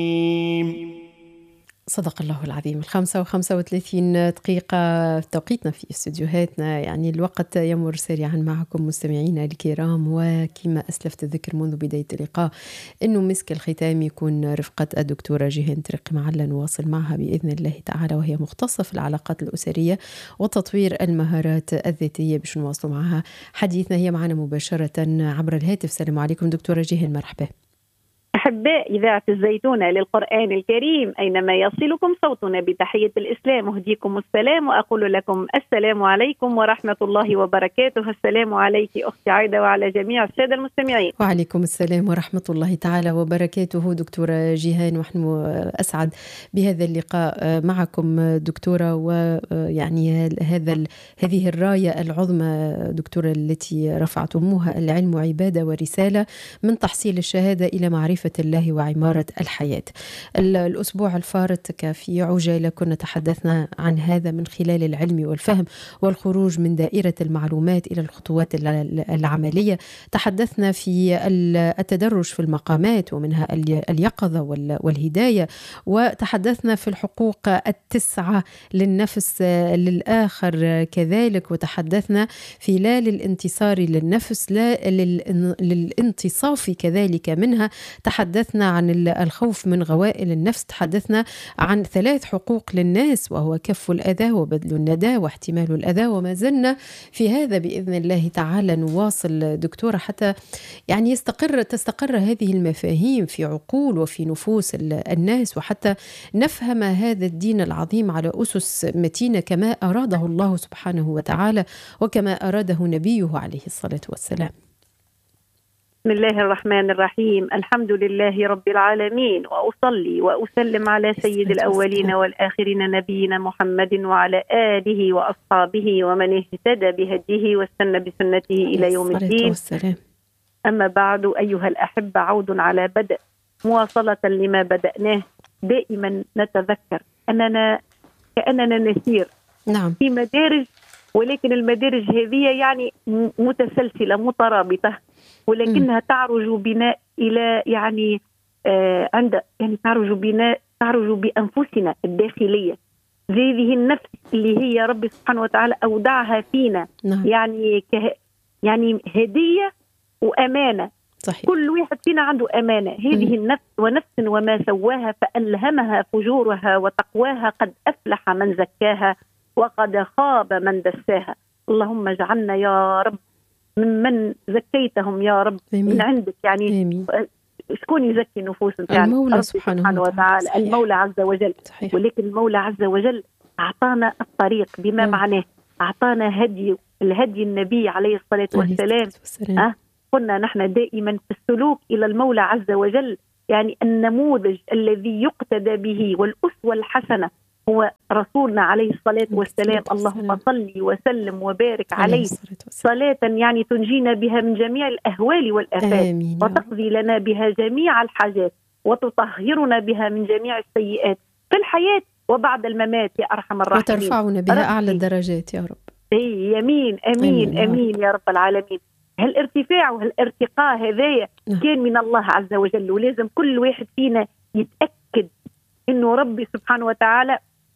صدق الله العظيم. 5:35 دقيقة في توقيتنا في استديوهاتنا، يعني الوقت يمر سريعا معكم مستمعينا الكرام، وكما أسلفت الذكر منذ بداية اللقاء أنه مسك الختام يكون رفقة الدكتورة جيهان طريق معلا، نواصل معها بإذن الله تعالى، وهي مختصة في العلاقات الأسرية وتطوير المهارات الذاتية. باش نواصل معها حديثنا، هي معنا مباشرة عبر الهاتف. السلام عليكم دكتورة جيهان، مرحبا. أحباء إذاعة الزيتونة للقرآن الكريم، أينما يصلكم صوتنا بتحية الإسلام أهديكم السلام وأقول لكم السلام عليكم ورحمة الله وبركاته. السلام عليك أختي عايدة وعلى جميع السادة المستمعين. وعليكم السلام ورحمة الله تعالى وبركاته دكتورة جيهان، ونحن أسعد بهذا اللقاء معكم دكتورة، ويعني هذه الراية العظمى دكتورة التي رفعتموها، العلم عبادة ورسالة، من تحصيل الشهادة إلى معرفة الله وعمارة الحياة. الأسبوع الفارط في عجالة كنا تحدثنا عن هذا من خلال العلم والفهم والخروج من دائرة المعلومات إلى الخطوات العملية. تحدثنا في التدرج في المقامات ومنها اليقظة والهداية، وتحدثنا في الحقوق التسعة للنفس للآخر كذلك، وتحدثنا في لا للانتصار للنفس، لا للانتصاف كذلك منها. تحدثنا عن الخوف من غوائل النفس، تحدثنا عن 3 حقوق للناس، وهو كف الأذى وبذل الندى واحتمال الأذى، وما زلنا في هذا بإذن الله تعالى. نواصل دكتورة حتى يعني تستقر هذه المفاهيم في عقول وفي نفوس الناس، وحتى نفهم هذا الدين العظيم على أسس متينة كما أراده الله سبحانه وتعالى وكما أراده نبيه عليه الصلاة والسلام. بسم الله الرحمن الرحيم. الحمد لله رب العالمين، وأصلي وأسلم على سيد الأولين والآخرين نبينا محمد وعلى آله وأصحابه ومن اهتدى بهديه واستنى بسنته إلى يوم الدين. أما بعد، أيها الأحبة، عود على بدء، مواصلة لما بدأناه. دائما نتذكر أننا كأننا نسير في مدارج، ولكن المدارج هذه يعني متسلسلة مترابطة، ولكنها تعرج بنا إلى تعرج بأنفسنا الداخلية، هذه النفس اللي هي رب سبحانه وتعالى أودعها فينا. يعني هدية وأمانة. صحيح. كل واحد فينا عنده أمانة. هذه النفس، ونفس وما سواها فألهمها فجورها وتقواها، قد أفلح من زكاها وقد خاب من دساها. اللهم اجعلنا يا رب ممن زكيتهم يا رب. آمين. من عندك يعني شكون يزكي نفوس المولى سبحانه وتعالى. المولى عز وجل. صحيح. ولكن المولى عز وجل أعطانا الطريق بما معناه، أعطانا الهدي النبي عليه الصلاة والسلام. قلنا نحن دائما في السلوك إلى المولى عز وجل، يعني النموذج الذي يقتدى به والأسوة الحسنة هو رسولنا عليه الصلاة والسلام. اللهم صل وسلم وبارك عليه صلاة يعني تنجينا بها من جميع الأهوال والآفات، وتقضي لنا بها جميع الحاجات، وتطهرنا بها من جميع السيئات في الحياة وبعد الممات يا أرحم الراحمين، وترفعنا بها أعلى الدرجات يا رب. يمين أمين أمين يا رب العالمين. هالارتفاع وهالارتقاء هذايا كان من الله عز وجل، ولازم كل واحد فينا يتأكد إنه ربي سبحانه وتعالى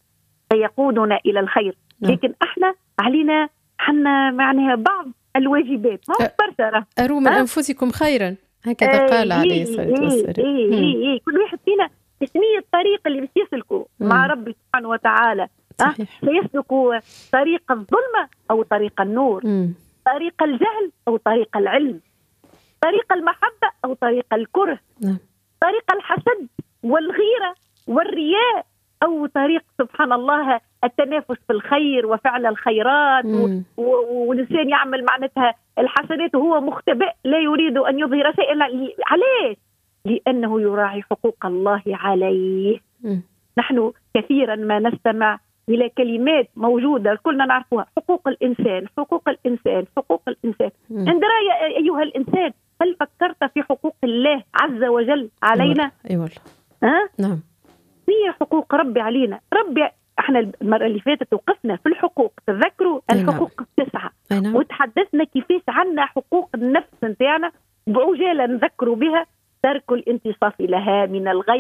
سيقودنا إلى الخير. لكن احنا علينا حنا معناها بعض الواجبات، ما برشا. أروا من أنفسكم خيرا، هكذا قال عليه الصلاة والسلام. كل واحد فينا تسمية الطريق اللي بس يسلكه مع ربي سبحانه وتعالى. سيسلك طريق الظلمة أو طريق النور، طريق الجهل أو طريق العلم، طريق المحبة أو طريق الكره، طريق الحسد والغيرة والرياء، أو طريق سبحان الله التنافس في الخير وفعل الخيرات، والإنسان يعمل معناتها الحسنات وهو مختبئ لا يريد أن يظهر شيئا. عليه لأنه يراعي حقوق الله عليه. نحن كثيرا ما نستمع إلى كلمات موجودة كلنا نعرفها: حقوق الإنسان، حقوق الإنسان، حقوق الإنسان. عند رأي أيها الإنسان، هل فكرت في حقوق الله عز وجل علينا؟ أي والله. نعم. هي حقوق ربي علينا. ربي احنا المرة اللي فاتت وقفنا في الحقوق، تذكروا الحقوق التسعة، وتحدثنا كيفاش عنا حقوق النفس نتاعنا بعجالة نذكروا بها: ترك الانتصاف لها من الغير،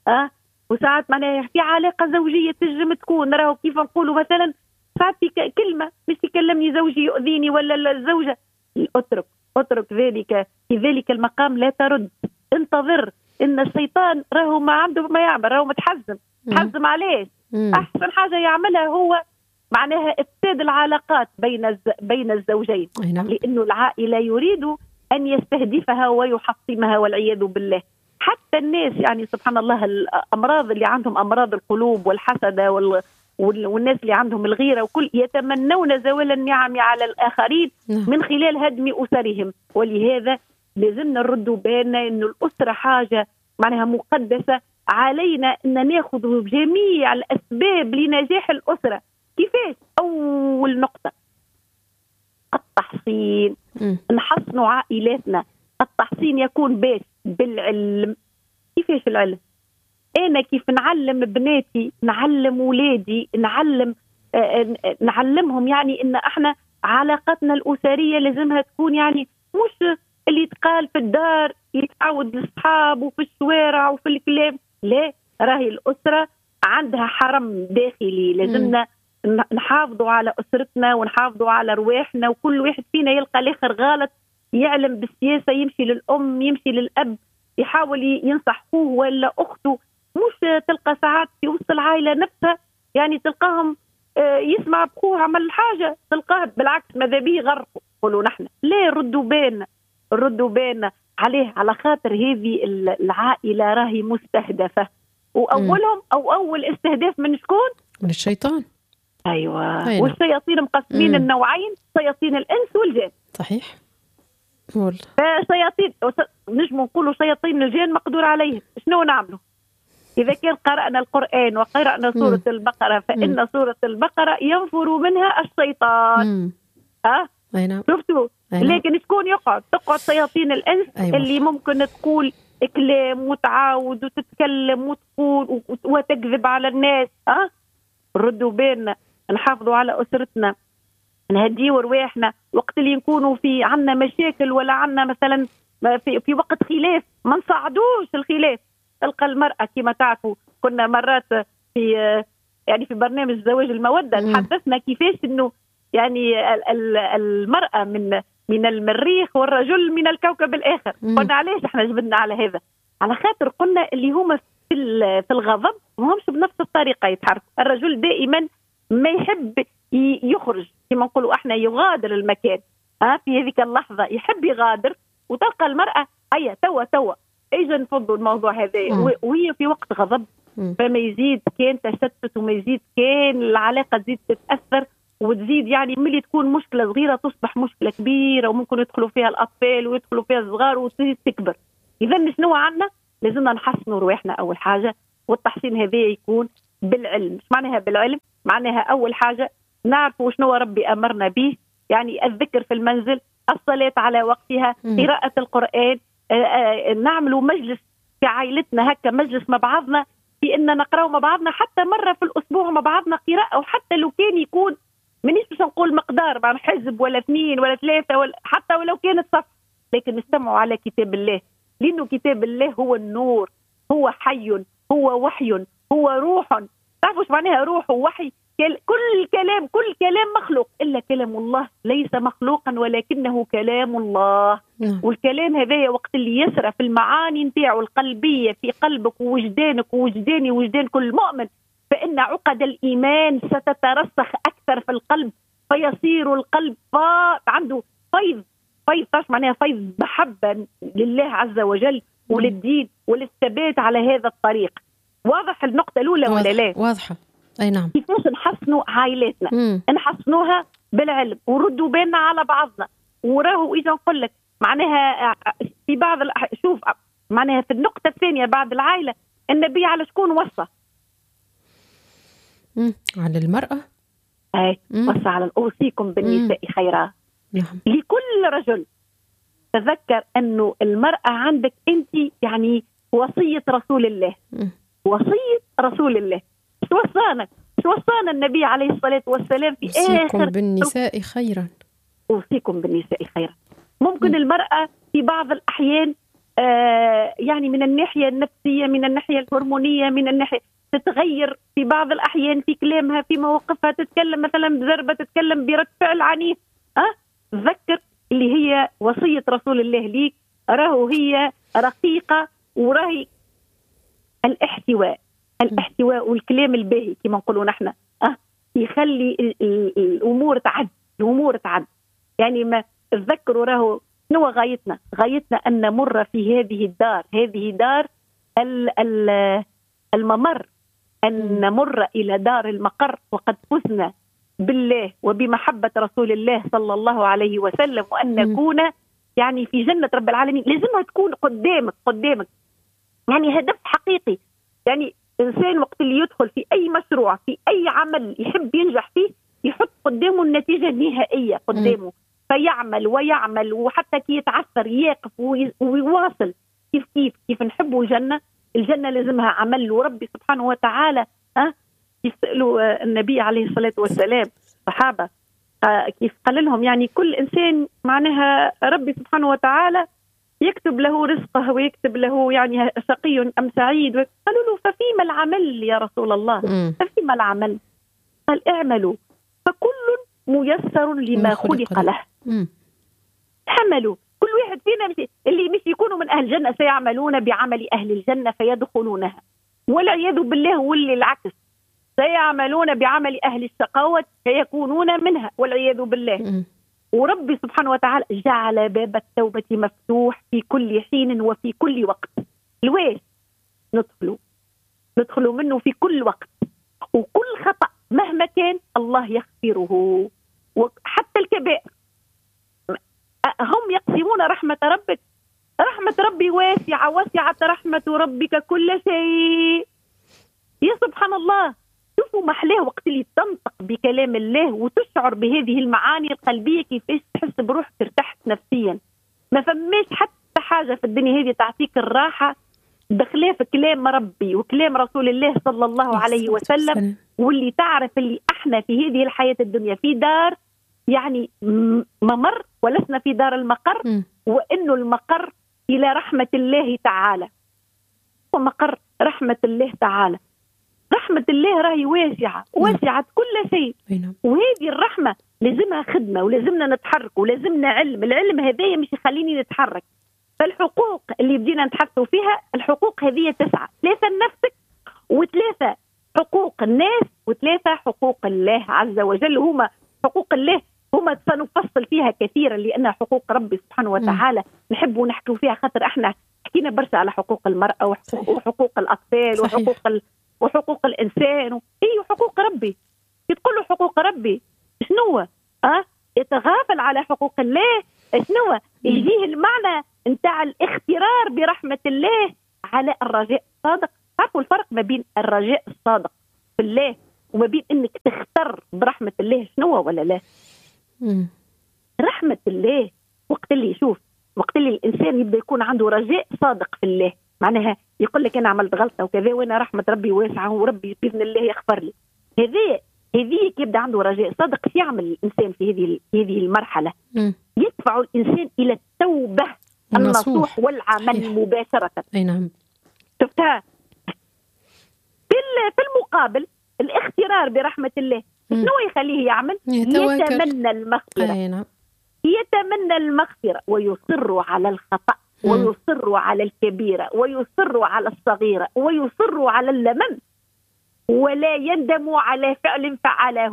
وساعات معناها في علاقة زوجية تنجم تكون راهو كيف نقولوا مثلا ساعات في كلمة مش يكلمني زوجي يؤذيني ولا الزوجة، اترك ذلك في ذلك المقام، لا ترد، انتظر. ان الشيطان راهو ما عنده ما يعمل، راهو متحزم عليه. احسن حاجة يعملها هو معناها افساد العلاقات بين الزوجين، لانه العائلة يريد ان يستهدفها ويحطمها والعياذ بالله. حتى الناس يعني سبحان الله الامراض اللي عندهم امراض القلوب والحسد والناس اللي عندهم الغيرة وكل يتمنون زوال النعم على الآخرين من خلال هدم أسرهم. ولهذا لازمنا نردوا بالنا إنه الأسرة حاجة معناها مقدسة، علينا أن نأخذ جميع الأسباب لنجاح الأسرة. كيفاش؟ أول نقطة التحصين، نحصنوا عائلاتنا. التحصين يكون باش بالعلم. كيفاش العلم؟ أنا كيف نعلم بناتي، نعلم ولادي، نعلمهم يعني إن إحنا علاقتنا الأسرية لازمها تكون يعني مش اللي يتقال في الدار يتعود للصحاب وفي الشوارع وفي الكلام، لا، راهي الأسرة عندها حرم داخلي، لازمنا نحافظوا على أسرتنا ونحافظوا على رواحنا، وكل واحد فينا يلقى الآخر غلط يعلم بالسياسة، يمشي للأم يمشي للأب يحاول ينصح أخوه ولا أخته. مش تلقى ساعات في وسط العائلة نفسها يعني تلقاهم يسمع بخوه عمل حاجة تلقاه بالعكس ماذا به غرقوا. قولوا نحن لا، ردوا بالنا عليه، على خاطر هذه العائلة راهي مستهدفة، وأولهم أو أول استهداف من شكون؟ من الشيطان. أيوة. والشياطين مقسمين النوعين، شياطين الإنس والجن. صحيح والله. فشياطين نجم نقولوا شياطين الجن مقدور عليهم. شنو نعملوا؟ إذا كان قرأنا القرآن وقرأنا سورة البقرة فإن سورة البقرة ينفر منها الشيطان. شفتوا؟ لكن شكون تقعد شياطين الإنس اللي ممكن تقول كلام وتعاود وتتكلم وتقول وتكذب على الناس. ردوا بالنا، نحافظوا على أسرتنا، نهديوا رواحنا وقت اللي نكونوا في عنا مشاكل ولا عنا مثلا في وقت خلاف ما نصعدوش الخلاف. تلقى المرأة كما تعرفوا كنا مرات في برنامج زواج المودة تحدثنا كيفاش انه يعني المرأة من المريخ والرجل من الكوكب الآخر. قلنا علاش احنا جبنا على هذا؟ على خاطر قلنا اللي هما في الغضب ما همش بنفس الطريقة يتحركوا. الرجل دائما ما يحب يخرج كما نقولوا احنا يغادر المكان، في هذيك اللحظة يحب يغادر، وتلقى المرأة هيا توا اجا نفضوا الموضوع هذا وهي في وقت غضب. فما يزيد كان تشتت وما يزيد كان العلاقة تزيد تتأثر وتزيد يعني ملي تكون مشكلة صغيرة تصبح مشكلة كبيرة وممكن يدخلوا فيها الأطفال ويدخلوا فيها الصغار وتزيد تكبر. إذا شنو عنا؟ لازمنا نحسنوا رواحنا أول حاجة، والتحسين هذا يكون بالعلم. مش معناها بالعلم؟ معناها أول حاجة نعرفوا شنو ربي أمرنا به، يعني الذكر في المنزل، الصلاة على وقتها، قراءة القرآن، نعملوا مجلس في عائلتنا هكا، مجلس مع بعضنا في إن نقرأ مع بعضنا حتى مرة في الأسبوع مع بعضنا قراءة، وحتى لو كان يكون منيش باش نقول مقدار مع حزب ولا 2 ولا 3 ولا حتى ولو كانت صف، لكن نستمعوا على كتاب الله، لأنه كتاب الله هو النور، هو حي، هو وحي، هو روح. تعرفوا ايش معناها روح ووحي؟ كل كلام مخلوق إلا كلام الله ليس مخلوقا ولكنه كلام الله. والكلام هذا وقت اللي يسرى في المعاني نتاعو القلبية في قلبك ووجدانك ووجداني ووجدان كل مؤمن، فإن عقد الإيمان ستترسخ أكثر في القلب، فيصير القلب عنده فيض. تعرف معناها فيض محبة لله عز وجل وللدين وللثبات على هذا الطريق. واضح النقطة الأولى ولا لا؟ واضحة. أي نعم. كيفاش نحسنوا عائلاتنا؟ نحسنوها بالعلم وردوا بالنا على بعضنا. وراهو إذا نقول لك معناها في بعض شوف معناها في النقطة الثانية بعد العائلة النبي على شكون وصى؟ على المرأة. وصى على أوصيكم بالنساء خيرا. لكل رجل تذكر أنه المرأة عندك أنت يعني وصية رسول الله. وصية رسول الله. شو وصانا النبي عليه الصلاة والسلام في أوصيكم بالنساء خيرا. أوصيكم بالنساء خيرا. ممكن المرأة في بعض الأحيان يعني من الناحية النفسية، من الناحية الهرمونية، من الناحية تتغير في بعض الأحيان في كلامها، في مواقفها، تتكلم مثلا بضربة، تتكلم برد فعل عنيف. تذكر اللي هي وصية رسول الله ليك، راهو هي رقيقة، وراهي الاحتواء والكلام الباهي كما نقولوا نحن يخلي الأمور تعد. يعني ما تذكروا راهو شنو غايتنا أن نمر في هذه دار الممر، أن نمر إلى دار المقر، وقد فزنا بالله وبمحبة رسول الله صلى الله عليه وسلم، وأن نكون يعني في جنة رب العالمين. لازمها تكون قدامك يعني هدف حقيقي. يعني إنسان وقت اللي يدخل في أي مشروع، في أي عمل يحب ينجح فيه، يحط قدامه النتيجة النهائية قدامه، فيعمل ويعمل، وحتى كي يتعثر يقف ويواصل. كيف نحبوا الجنة لازمها عمل. وربي سبحانه وتعالى يسألوا النبي عليه الصلاة والسلام صحابة كيف قال لهم يعني كل إنسان معناها ربي سبحانه وتعالى يكتب له رزقه ويكتب له يعني شقي أم سعيد. قالوا له ففيما العمل يا رسول الله؟ ففيما العمل؟ قال اعملوا فكل ميسر لما خلق له. اعملوا، كل واحد فينا اللي مش يكونوا من أهل الجنة سيعملون بعمل أهل الجنة فيدخلونها، والعياذ بالله. واللي العكس سيعملون بعمل أهل الشقاوة فيكونون منها والعياذ بالله. وربي سبحانه وتعالى جعل باب التوبة مفتوح في كل حين وفي كل وقت. الويش ندخلوا منه في كل وقت، وكل خطأ مهما كان الله يغفره، وحتى الكبائر. هم يقسمون رحمة ربك، رحمة ربي واسعة، وسعت رحمة ربك كل شيء. يا سبحان الله، شوفوا محلاه وقت اللي تنطق بكلام الله وتشعر بهذه المعاني القلبية، كيفاش تحس بروحك ارتحت نفسيا. ما فماش حتى حاجة في الدنيا هذه تعطيك الراحة بخلاف كلام ربي وكلام رسول الله صلى الله عليه وسلم. واللي تعرف اللي احنا في هذه الحياة الدنيا في دار يعني ممر، ولسنا في دار المقر، وإنه المقر إلى رحمة الله تعالى، ومقر رحمة الله تعالى. رحمة الله راهي واسعة كل شيء. وهذه الرحمة لازمها خدمة، ولازمنا نتحرك، ولازمنا علم. العلم هذايا مش يخليني نتحرك. فالحقوق اللي بدينا نتحدثوا فيها، الحقوق هذه 9: 3 لنفسك، و3 حقوق الناس، و3 حقوق الله عز وجل. هما حقوق الله هما سنفصل فيها كثيرا، لأنها حقوق ربي سبحانه وتعالى نحب نحكي فيها، خاطر احنا حكينا برشا على حقوق المرأة وحقوق الأطفال وحقوق الإنسان وحقوق ربي. يتقولوا حقوق ربي شنو؟ يتغافل على حقوق الله شنو؟ يجيه المعنى نتاع الاخترار برحمة الله على الرجاء الصادق. تعرفوا الفرق ما بين الرجاء الصادق في الله وما بين انك تختار برحمة الله شنو ولا لا؟ رحمة الله وقت اللي الإنسان يبدأ يكون عنده رجاء صادق في الله، معناها يقول لك أنا عملت غلطة وكذا، وأنا رحمة ربي واسعة، وربي بإذن الله يغفر لي. هذه يبدأ عنده رجاء صادق. يعمل الإنسان في هذه المرحلة؟ يدفع الإنسان إلى التوبة النصوح والعمل مباشرة. أي نعم، شفتها. في المقابل الاخترار برحمة الله شنو يخليه يعمل؟ يتمنى المغفرة. أي نعم. يتمنى المغفرة ويصر على الخطأ، ويصر على الكبيرة، ويصر على الصغيرة، ويصر على اللمم، ولا يندم على فعل فعله.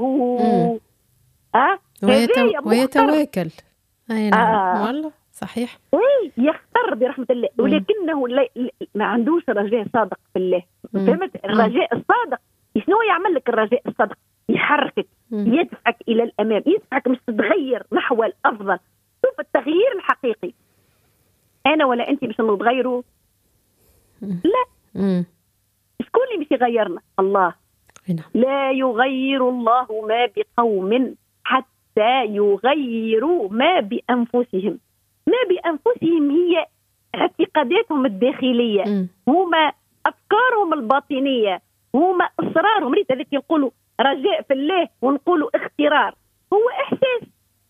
ويتواكل. أي نعم، والله صحيح. يختار برحمة الله، ولكنه ما عندوش رجاء صادق في الله. فهمت؟ الرجاء الصادق شنو يعمل لك؟ الرجاء الصادق يحركك، يدفعك إلى الأمام، يدفعك مش تتغير نحو الأفضل. شوف التغيير الحقيقي، أنا ولا أنت مش نتغيروا؟ لا. شكون اللي مش يغيرنا؟ الله. لا يغير الله ما بقوم حتى يغيروا ما بأنفسهم. ما بأنفسهم هي اعتقاداتهم الداخلية، هما أفكارهم الباطنية، هما أسرارهم. ريت هذيك يقولوا رجاء في الله ونقولوا اخترار. هو إحساس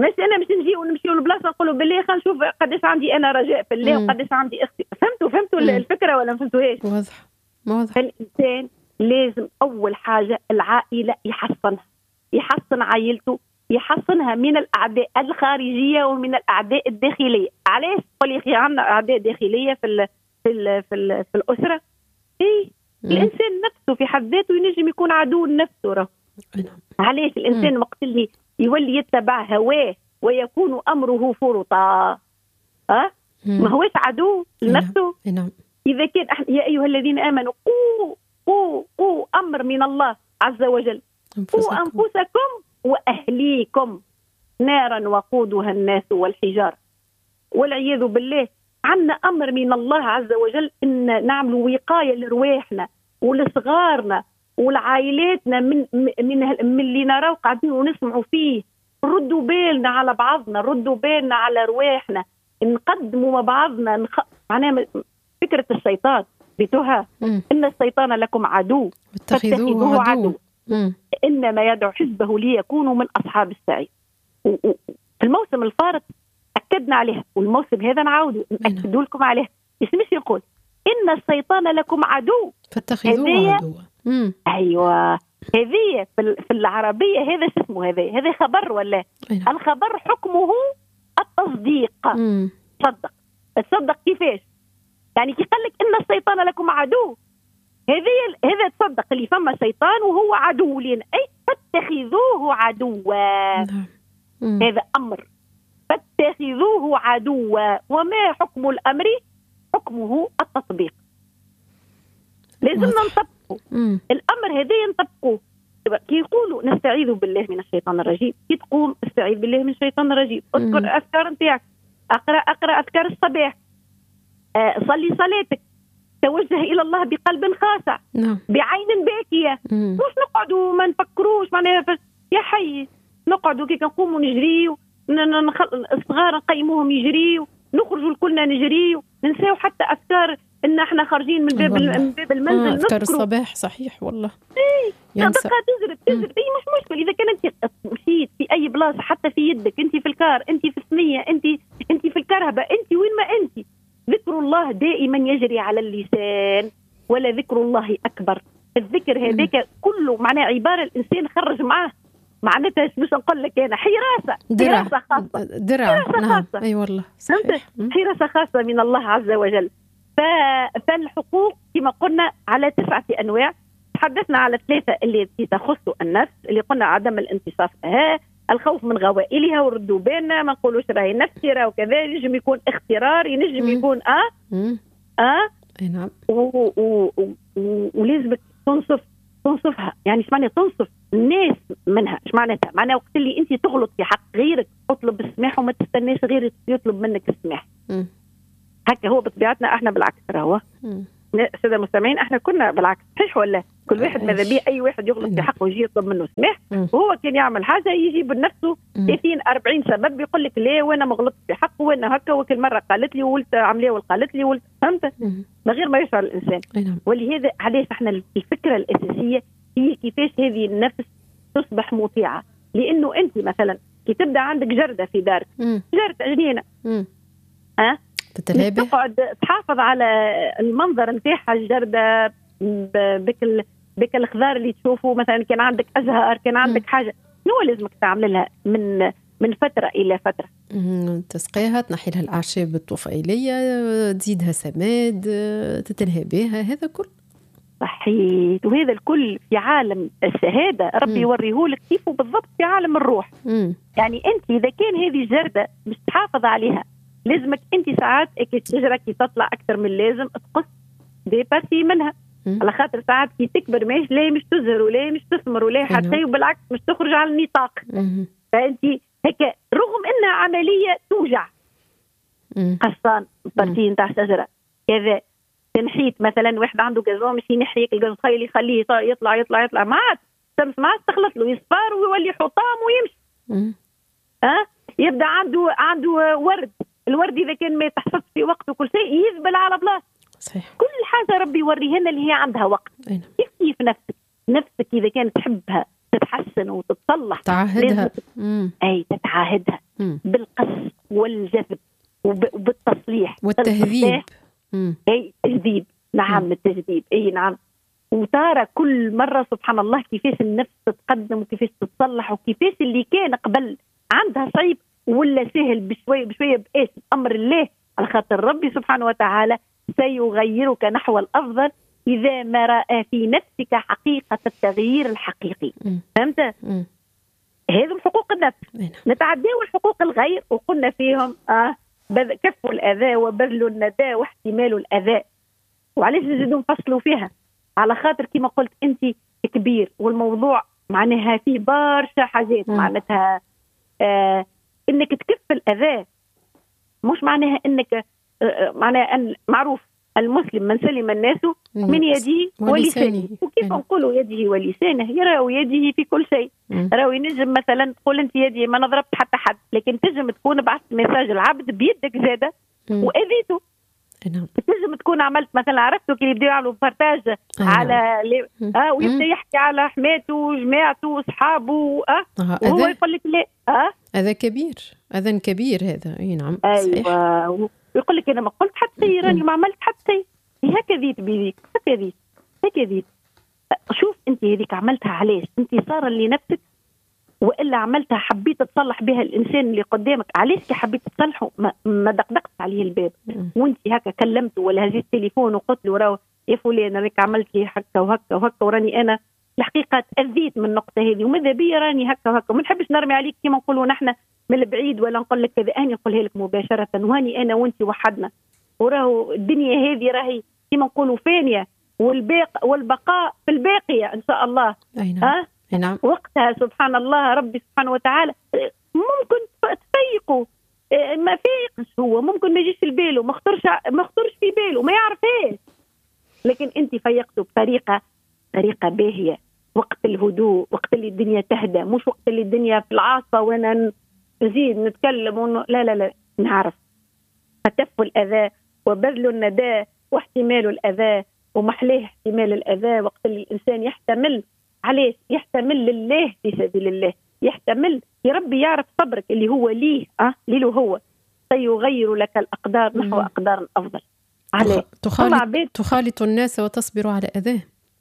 مش انا مش نجي ونمشيو لبلاصه نقولوا بالله خلينا نشوف قداش عندي انا رجاء في الله وقداش عندي اختي. فهمتوا الفكره ولا ما فهمتوهاش؟ واضح. الانسان لازم اول حاجه العائله يحصن عائلته، يحصنها من الاعداء الخارجيه ومن الاعداء الداخليه. علاش تقول لي اخي عندنا اعداء داخليه في الاسره؟ الانسان نفسه في حد ذاته ينجم يكون عدو لنفسه. علاش الانسان وقت اللي يولي يتبع هواه ويكون امره فرطا ما هوش عدو لنفسه. اذا كان يا ايها الذين امنوا قوا امر من الله عز وجل، قوا انفسكم واهليكم نارا وقودها الناس والحجاره. والعياذ بالله عندنا امر من الله عز وجل ان نعملوا وقايه لرواحنا ولصغارنا ولعائلاتنا من اللي نراو قاعدين ونسمعوا فيه. ردوا بالنا على بعضنا، ردوا بالنا على رواحنا، نقدموا مع بعضنا معناها فكره الشيطان بيتوها ان الشيطان لكم عدو فاتخذوه عدو انما يدعو حزبه ليكونوا من اصحاب السعير. في الموسم الفارط اكدنا عليها، والموسم هذا نعاودوا ناكدوا لكم عليها. مش يقول ان الشيطان لكم عدو فاتخذوه عدوا. ايوه هذه في العربيه هذا شو اسمه؟ هذا خبر ولا الخبر حكمه التصديق. تصدق كيفاش؟ يعني كي قال لك ان الشيطان لكم عدو، هذا تصدق اللي فما شيطان وهو عدو لنا، اي فاتخذوه عدوا. هذا امر، فاتخذوه عدوا. وما حكم الامر؟ حكمه التطبيق. لازم نطبقه الامر هذا، نطبقوه. كي يقولوا نستعيذ بالله من الشيطان الرجيم، كي تقوم استعيذ بالله من الشيطان الرجيم، اذكر اذكار نتاعك، اقرا اذكار الصباح، صلي صلاتك، توجه الى الله بقلب خاشع بعين باكيه. مش نقعدوا ما نفكروش معناها يا حي، نقعدوا كي نقوموا نجريو، الصغار نقيموهم يجريو، نخرجوا الكلنا نجريو، ننساو حتى اذكار ان احنا خارجين من باب المنزل. اذكار الصباح صحيح والله. تبقى تجرب مش مشكل. اذا كانت مشيت في اي بلاصه، حتى في يدك، انت في الكار، انت في الصينيه، انت في الكرهبه، انت وين ما انت، ذكر الله دائما يجري على اللسان، ولا ذكر الله اكبر. الذكر هذاك كله معناه عباره الانسان خرج معاه معناتها مش نقول لك انا حراسه خاصه. نعم اي والله صحيح. حراسه خاصه من الله عز وجل. فالحقوق كما قلنا على 9 أنواع. تحدثنا على 3 اللي تخص النفس، اللي قلنا عدم الانتصاف لها، الخوف من غوائلها، وردوا بالنا ما نقولوش راهي نفسي راه وكذا. ينجم يكون اخترار، ينجم يكون اي نعم. ولازمك تنصفها. يعني ايش معنى تنصف الناس منها؟ ايش معناتها؟ معناها وقت اللي انت تغلط في حق غيرك اطلب السماح وما تستناش غيرك يطلب منك السماح. هكا هو بطبيعتنا احنا بالعكس. راهو الساده المستمعين احنا كنا بالعكس، صحيح ولا؟ كل واحد ماذا بيه اي واحد يغلط في حقه ويجي يطلب منه سماح، وهو كان يعمل حاجه يجيب لنفسه 30-40 سبب يقول لك لا وانا ما غلطت في حقه، وانا هكا، وكل مره قالت لي وولت عمليه وقالت لي وولت، فهمت؟ من غير ما يشعر الانسان. ولهذا علاش احنا الفكره الاساسيه هي كيفاش هذه النفس تصبح مطيعه. لانه انت مثلا كي تبدا عندك جرده في دارك، جرده جنينه، تقعد تحافظ على المنظر نتاعها الجرده بك الخضار اللي تشوفه. مثلا كان عندك ازهار، كان عندك حاجه، شنو لازمك تعمل لها من فتره الى فتره؟ تسقيها، تنحي لها الاعشاب الطفيليه، تزيدها سماد، تتنهى بها، هذا كل صحيح. وهذا الكل في عالم الشهاده ربي يوريهولك كيف بالضبط في عالم الروح. يعني انت اذا كان هذه الجرده مش تحافظ عليها، لازمك انت ساعات الشجره كي تطلع اكثر من اللازم تقص دي بارتي منها، على خاطر ساعات كي تكبر مش تزهر ولا مش تثمر ولا حتى شيء، وبالعكس مش تخرج على النطاق. فانت هيك رغم انها عمليه توجع، قصان بارتي نتاع شجره كذا، تنحيت مثلا واحد عنده جازون مش ينحي الجاز خيلي يخليه يطلع ما عاد الشمس ما عاد تخلط له، يصفر ويولي حطام ويمشي. يبدا عنده ورد، الورد اذا كان ما تحصدش في وقت وكل شيء يذبل على بلاصه. صحيح. كل حاجه ربي يوريهنا اللي هي عندها وقت. كيف نفسك اذا كانت تحبها تتحسن وتتصلح، تعاهدها. اي تتعاهدها، بالقص والجذب وبالتصليح والتهذيب. اي تجذيب، نعم التجذيب، اي نعم. وترى كل مرة سبحان الله كيفاش النفس تتقدم وكيفاش تتصلح، وكيفاش اللي كان قبل عندها صعيب ولا سهل بشوية بشوية بإيش أمر الله، على خاطر ربي سبحانه وتعالى سيغيرك نحو الأفضل إذا ما رأى في نفسك حقيقة التغيير الحقيقي. فهمت؟ هذا حقوق النفس. نتعداو حقوق الغير وقلنا فيهم كف الأذى وبذل الندى واحتمال الأذى. وعلاش نزيدوا نفصلوا فيها؟ على خاطر كما قلت أنت كبير، والموضوع معناها فيه برشا حاجات. معناتها إنك تكف الأذى مش معناها إنك معناها أن معروف المسلم من سلم الناس من يده ولسانه، وكيف نقولوا يده ولسانه؟ يراوي يده في كل شيء. راوي نجم مثلا تقول أنت يدي ما نضربت حتى حد، لكن تنجم تكون بعثت ميساج العبد بيدك زادة وأذيته. تنجم تكون عملت مثلا، عرفتوا كي يبدأوا يعملوا بارتاج على ويبدأ يحكي على حماته وجماعته واصحابه وهو يقول لك لا هذا كبير، أذى كبير هذا. اي نعم. ايوه. ويقول لك انا ما قلت حتى شيء، راني ما عملت حتى شيء. هكذا بيديك هكذا. شوف انت هذيك عملتها علاش؟ انت صار لنفسك والا عملتها حبيت تصلح بها الانسان اللي قدامك؟ علاش كي حبيت تصلحه ما دقدقت عليه الباب وانت هكا كلمته ولا هزيت التليفون وقلت له راه يا فلان راك عملت لي هكا وهكا وهكا وراني انا الحقيقه تاذيت من النقطه هذه وماذا بيا راني هكا وهكا، وما نحبش نرمي عليك كما نقولوا نحن من البعيد ولا نقول لك كذا، اني نقولها لك مباشره وهاني انا وانت وحدنا، وراهو الدنيا هذه راهي كما نقولوا فانيه والبقاء في الباقيه ان شاء الله. نعم. وقتها سبحان الله ربي سبحانه وتعالى ممكن تفيقوا ما فيقش، هو ممكن ما يجيش في باله، ما خطرش في باله، ما يعرفهاش، لكن انت فيقته بطريقه باهيه، وقت الهدوء، وقت اللي الدنيا تهدى، مش وقت اللي الدنيا في العاصفه وانا نزيد نتكلم لا نعرف. فتف الأذى وبذل الندى واحتمال الأذى، ومحليه احتمال الأذى وقت اللي الإنسان يحتمل. عليه يحتمل لله في سبيل الله، يحتمل يا ربي يعرف صبرك اللي هو ليه ليه هو سيغير لك الأقدار نحو أقدار أفضل. عليه تخالط الناس وتصبر على أذاه.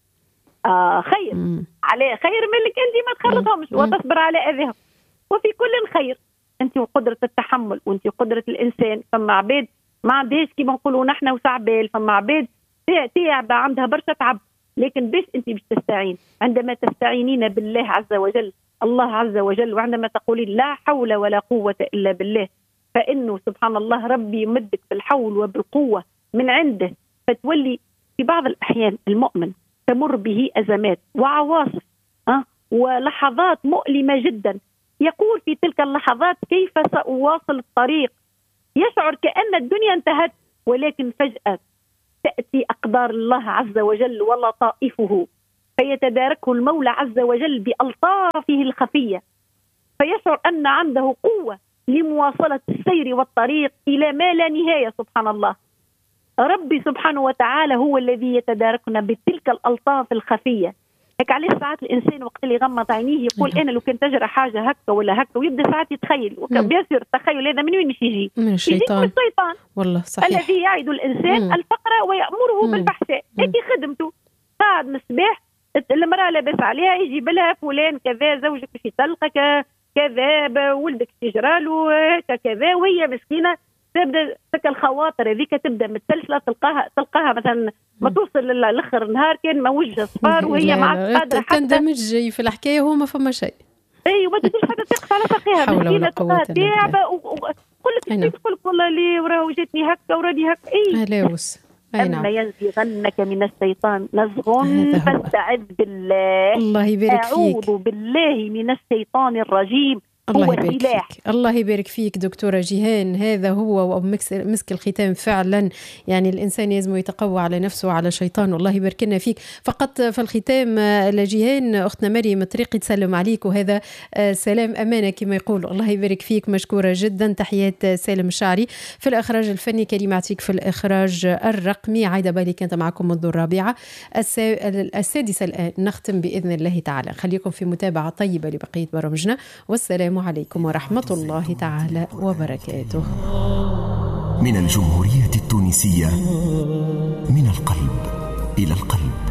خير. عليه خير من اللي انت ما تخلطهمش وتصبر على أذاهم. وفي كل خير، انت وقدرة التحمل وانت قدرة الإنسان. فما عباد ما عندهاش كيما نقولوا نحن وسعبال، فما عباد تعب عندها برشا تعب، لكن باش انت باش تستعين؟ عندما تستعينين بالله عز وجل، الله عز وجل، وعندما تقولين لا حول ولا قوة إلا بالله، فإنه سبحان الله ربي يمدك بالحول وبالقوة من عنده، فتولي في بعض الأحيان المؤمن تمر به أزمات وعواصف ولحظات مؤلمة جدا، يقول في تلك اللحظات كيف سأواصل الطريق؟ يشعر كأن الدنيا انتهت، ولكن فجأة تأتي أقدار الله عز وجل ولطائفه، فيتداركه المولى عز وجل بألطافه الخفية، فيشعر أن عنده قوة لمواصلة السير والطريق إلى ما لا نهاية. سبحان الله، ربي سبحانه وتعالى هو الذي يتداركنا بتلك الألطاف الخفية. هيك عليه ساعات الإنسان وقت اللي يغمض عينيه يقول أنا لو كنت تجرى حاجة هكا ولا هكا، ويبدأ ساعات يتخيل، وبيصير التخيل هذا من وين مش يجي؟ من الشيطان. والله صحيح. الذي يعد الإنسان الفقر ويأمره بالفحشاء. هيك خدمته، قاعد من الصباح المرأة لابس عليها يجيب لها فلان كذا، زوجك باش يطلقك كذا، ولدك يجرى له كذا، وهي مسكينة تبدا تلك الخواطر هذيك تبدا متسلسله، تلقاها مثلا ما توصل للاخر النهار كان ما وجه صفار وهي ما عادش قادره حتى تندمج في الحكايه وهو ما فما شيء. وما تجيش حتى تقف على ساقيها مسكينه تعبه، وقول لك تقول والله لي وراه جاتني هكا وراني هكا. هلاوس. أما ينزغنك من الشيطان نزغ فاستعذ بالله. الله يبارك فيك. أعوذ بالله من الشيطان الرجيم. الله يبارك فيك. الله يبارك فيك دكتورة جيهان. هذا هو مسك الختام فعلا. يعني الإنسان لازم يتقوى على نفسه وعلى شيطانه. الله يبارك لنا فيك. فقط في الختام لجيهان أختنا مريم طريقي تسلم عليك، وهذا سلام أمانة كما يقول. الله يبارك فيك، مشكورة جدا. تحيات سالم الشعري في الإخراج الفني، كريم عتيك في الإخراج الرقمي، عايدة بالي كانت معكم منذ 4 السادسة الآن. نختم بإذن الله تعالى. خليكم في متابعة طيبة لبقية برامجنا، والسلام والسلام عليكم ورحمة الله تعالى وبركاته. من الجمهورية التونسية، من القلب إلى القلب.